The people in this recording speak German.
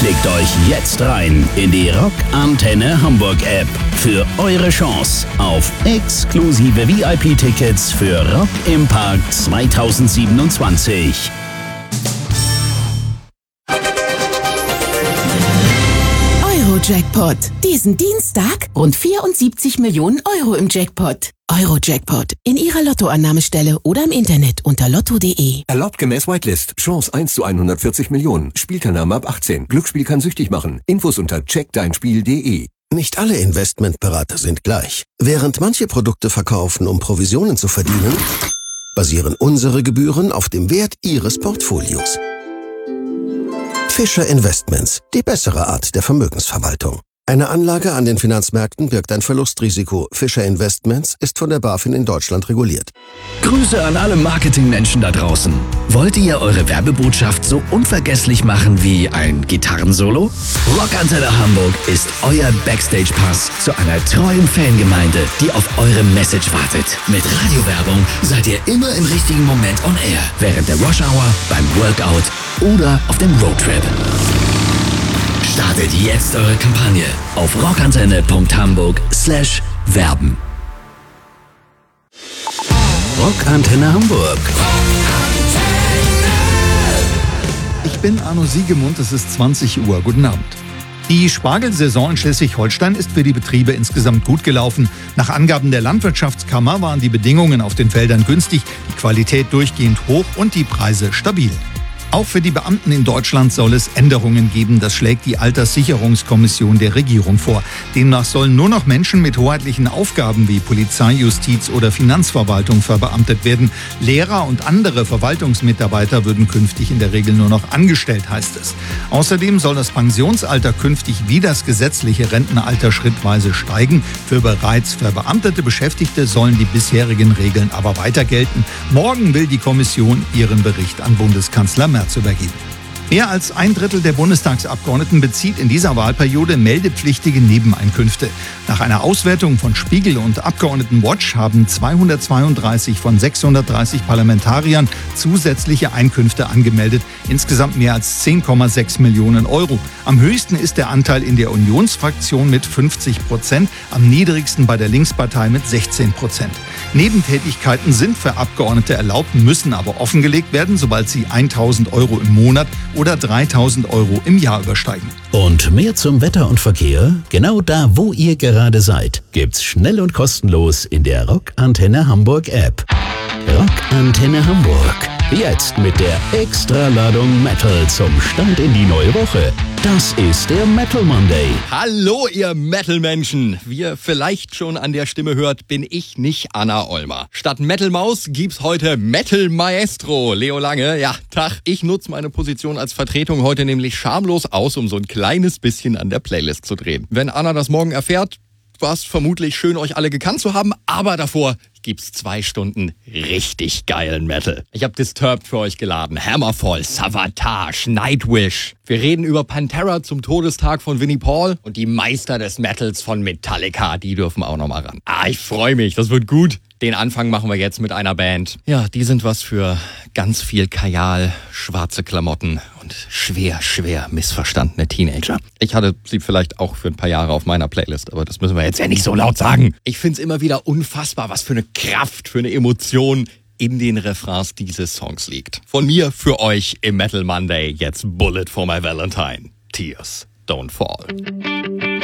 Klickt euch jetzt rein in die Rock Antenne Hamburg App für eure Chance auf exklusive VIP-Tickets für Rock im Park 2027. Eurojackpot. Diesen Dienstag rund 74 Millionen Euro im Jackpot. Eurojackpot. In Ihrer Lottoannahmestelle oder im Internet unter lotto.de. Erlaubt gemäß Whitelist. Chance 1 zu 140 Millionen. Spielteilnahme ab 18. Glücksspiel kann süchtig machen. Infos unter checkdeinspiel.de. Nicht alle Investmentberater sind gleich. Während manche Produkte verkaufen, um Provisionen zu verdienen, basieren unsere Gebühren auf dem Wert Ihres Portfolios. Fischer Investments, die bessere Art der Vermögensverwaltung. Eine Anlage an den Finanzmärkten birgt ein Verlustrisiko. Fischer Investments ist von der BaFin in Deutschland reguliert. Grüße an alle Marketingmenschen da draußen. Wollt ihr eure Werbebotschaft so unvergesslich machen wie ein Gitarrensolo? Rock Antenne Hamburg ist euer Backstage-Pass zu einer treuen Fangemeinde, die auf eure Message wartet. Mit Radiowerbung seid ihr immer im richtigen Moment on air. Während der Rush-Hour, beim Workout oder auf dem Roadtrip. Startet jetzt eure Kampagne auf rockantenne.hamburg/werben. Rockantenne Hamburg. Ich bin Arno Siegemund, es ist 20 Uhr. Guten Abend. Die Spargelsaison in Schleswig-Holstein ist für die Betriebe insgesamt gut gelaufen. Nach Angaben der Landwirtschaftskammer waren die Bedingungen auf den Feldern günstig, die Qualität durchgehend hoch und die Preise stabil. Auch für die Beamten in Deutschland soll es Änderungen geben. Das schlägt die Alterssicherungskommission der Regierung vor. Demnach sollen nur noch Menschen mit hoheitlichen Aufgaben wie Polizei, Justiz oder Finanzverwaltung verbeamtet werden. Lehrer und andere Verwaltungsmitarbeiter würden künftig in der Regel nur noch angestellt, heißt es. Außerdem soll das Pensionsalter künftig wie das gesetzliche Rentenalter schrittweise steigen. Für bereits verbeamtete Beschäftigte sollen die bisherigen Regeln aber weiter gelten. Morgen will die Kommission ihren Bericht an Bundeskanzler Merz übergeben. Mehr als ein Drittel der Bundestagsabgeordneten bezieht in dieser Wahlperiode meldepflichtige Nebeneinkünfte. Nach einer Auswertung von Spiegel und Abgeordnetenwatch haben 232 von 630 Parlamentariern zusätzliche Einkünfte angemeldet. Insgesamt mehr als 10,6 Millionen Euro. Am höchsten ist der Anteil in der Unionsfraktion mit 50%, am niedrigsten bei der Linkspartei mit 16%. Nebentätigkeiten sind für Abgeordnete erlaubt, müssen aber offengelegt werden, sobald sie 1.000 Euro im Monat oder 3.000 Euro im Jahr übersteigen. Und mehr zum Wetter und Verkehr? Genau da, wo ihr gerade seid, gibt's schnell und kostenlos in der Rock Antenne Hamburg App. Rock Antenne Hamburg. Jetzt mit der Extraladung Metal zum Start in die neue Woche. Das ist der Metal Monday. Hallo ihr Metal-Menschen. Wie ihr vielleicht schon an der Stimme hört, bin ich nicht Anna Ollmer. Statt Metal Maus gibt's heute Metal Maestro. Leo Lange, ja, Tag. Ich nutze meine Position als Vertretung heute nämlich schamlos aus, um so ein kleines bisschen an der Playlist zu drehen. Wenn Anna das morgen erfährt, war es vermutlich schön, euch alle gekannt zu haben, aber davor gibt's 2 Stunden richtig geilen Metal. Ich habe Disturbed für euch geladen, Hammerfall, Savatage, Nightwish. Wir reden über Pantera zum Todestag von Vinnie Paul und die Meister des Metals von Metallica, die dürfen auch noch mal ran. Ich freue mich, das wird gut. Den Anfang machen wir jetzt mit einer Band. Ja, die sind was für ganz viel Kajal, schwarze Klamotten und schwer missverstandene Teenager. Ich hatte sie vielleicht auch für ein paar Jahre auf meiner Playlist, aber das müssen wir jetzt ja nicht so laut sagen. Ich find's immer wieder unfassbar, was für eine Kraft, für eine Emotion in den Refrains dieses Songs liegt. Von mir für euch im Metal Monday jetzt Bullet for my Valentine. Tears don't fall.